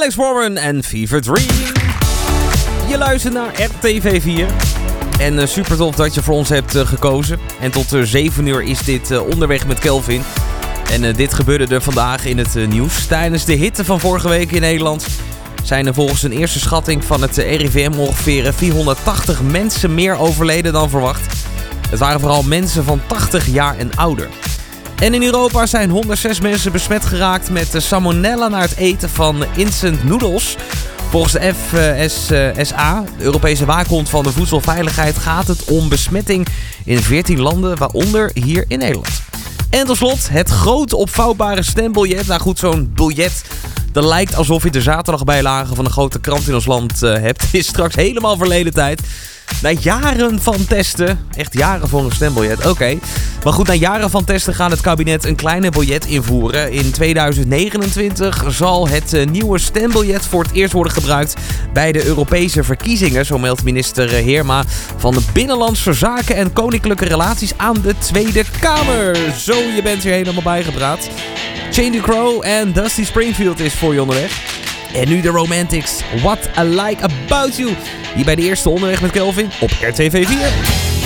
Alex Warren en Fever Dream. Je luistert naar RTV 4. En super tof dat je voor ons hebt gekozen. En tot 7 uur is dit Onderweg met Kelvin. En dit gebeurde er vandaag in het nieuws. Tijdens de hitte van vorige week in Nederland zijn er volgens een eerste schatting van het RIVM ongeveer 480 mensen meer overleden dan verwacht. Het waren vooral mensen van 80 jaar en ouder. En in Europa zijn 106 mensen besmet geraakt met salmonella na het eten van instant noodles. Volgens de FSSA, de Europese waakhond van de voedselveiligheid, gaat het om besmetting in 14 landen, waaronder hier in Nederland. En tot slot, het grote opvouwbare stembiljet. Nou goed, zo'n biljet dat lijkt alsof je de zaterdagbijlage van een grote krant in ons land hebt, is straks helemaal verleden tijd. Na jaren van testen, echt jaren voor een stembiljet, oké. Maar goed, na jaren van testen gaat het kabinet een kleine biljet invoeren. In 2029 zal het nieuwe stembiljet voor het eerst worden gebruikt bij de Europese verkiezingen. Zo meldt minister Heerma van de Binnenlandse Zaken en Koninklijke Relaties aan de Tweede Kamer. Zo, je bent hier helemaal bijgepraat. Chaney Crow en Dusty Springfield is voor je onderweg. En nu de Romantics. What I Like About You. Hier bij de eerste Onderweg met Kelvin op RTV 4.